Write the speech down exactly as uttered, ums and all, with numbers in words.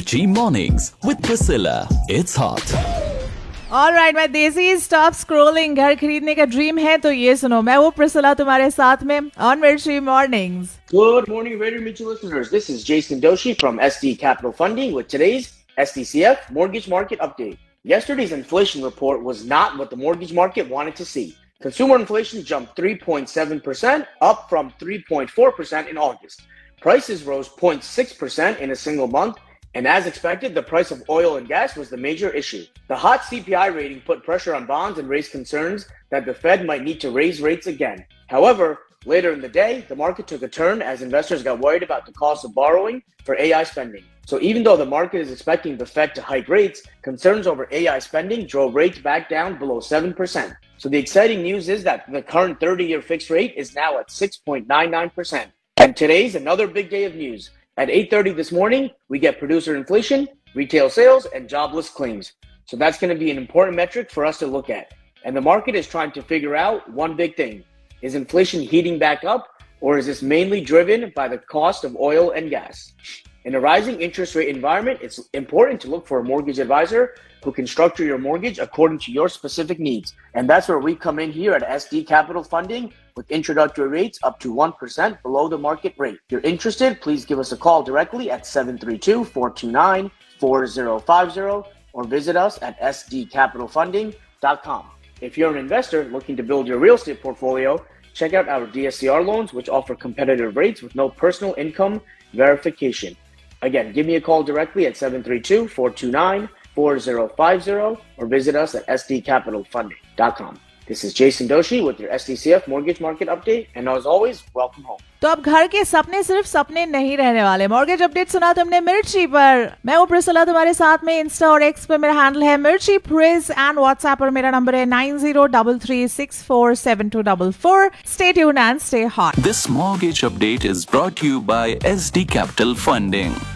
Mirchi Mornings with Priscilla. It's hot. Alright मैं देसी stop scrolling घर खरीदने का ड्रीम है तो ये सुनो, मैं वो प्रिसिला तुम्हारे साथ में ऑन मिर्ची mornings. Good morning, Radio Mutual listeners. This is Jason Doshi from S D Capital Funding with today's S D C F Mortgage Market Update. Yesterday's inflation report was not what the mortgage market wanted to see. Consumer inflation jumped three point seven percent, up from three point four percent in August. Prices rose zero point six percent in a single month, and as expected, the price of oil and gas was the major issue. The hot C P I rating put pressure on bonds and raised concerns that the Fed might need to raise rates again. However, later in the day, the market took a turn as investors got worried about the cost of borrowing for A I spending. So even though the market is expecting the Fed to hike rates, concerns over A I spending drove rates back down below seven percent. So the exciting news is that the current thirty-year fixed rate is now at six point nine nine percent. And today's another big day of news. At eight thirty this morning, we get producer inflation, retail sales, and jobless claims. So that's going to be an important metric for us to look at. And the market is trying to figure out one big thing. Is inflation heating back up, or is this mainly driven by the cost of oil and gas? In a rising interest rate environment, it's important to look for a mortgage advisor who can structure your mortgage according to your specific needs. And that's where we come in here at S D Capital Funding with introductory rates up to one percent below the market rate. If you're interested, please give us a call directly at seven three two, four two nine, four zero five zero or visit us at s d capital funding dot com. If you're an investor looking to build your real estate portfolio, check out our D S C R loans, which offer competitive rates with no personal income verification. Again, give me a call directly at seven three two, four two nine, four zero five zero or visit us at s d capital funding dot com. This is Jason Doshi with your S D C F Mortgage Market Update, and as always, welcome home. तो अब घर के सपने सिर्फ सपने नहीं रहने वाले. मॉर्गेज अपडेट सुना तुमने मिर्ची पर. मैं वो प्रिसिला तुम्हारे साथ में. इंस्टा और एक्स पे मेरा हैंडल है मिर्ची प्रिज एंड व्हाट्सएप पर मेरा नंबर है nine zero three three six four seven to four four. Stay tuned and stay hot. This mortgage update is brought to you by S D Capital Funding.